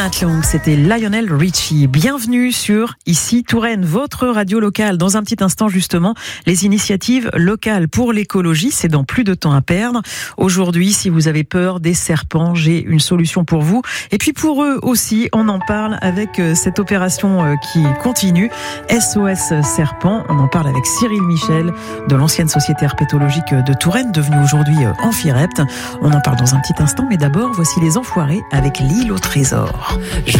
Night Long, c'était Lionel Richie. Bienvenue sur Ici Touraine, votre radio locale. Dans un petit instant, justement, les initiatives locales pour l'écologie, c'est dans Plus de temps à perdre. Aujourd'hui, si vous avez peur des serpents, j'ai une solution pour vous. Et puis pour eux aussi, on en parle avec cette opération qui continue, SOS Serpent. On en parle avec Cyril Michel de l'ancienne Société herpétologique de Touraine, devenue aujourd'hui Amphirept. On en parle dans un petit instant, mais d'abord, voici les Enfoirés avec l'île au trésor.